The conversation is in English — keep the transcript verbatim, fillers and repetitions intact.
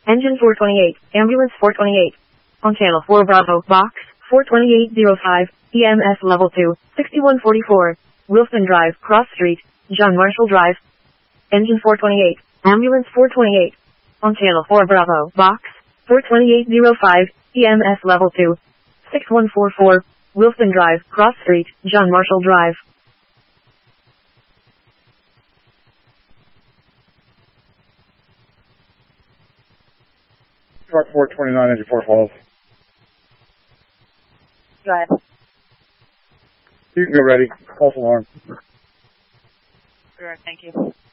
Engine four twenty-eight, ambulance four twenty-eight. On channel four Bravo, box four twenty-eight oh five, E M S level two, sixty-one forty-four. Wilson Drive, Cross Street, John Marshall Drive. Engine four twenty-eight, ambulance four twenty-eight. On channel four Bravo, box four twenty-eight oh five, E M S level two, sixty-one forty-four. Wilson Drive, Cross Street, John Marshall Drive. Truck four twenty-nine, engine four falls. Drive. You can go ready. False alarm. Correct, thank you.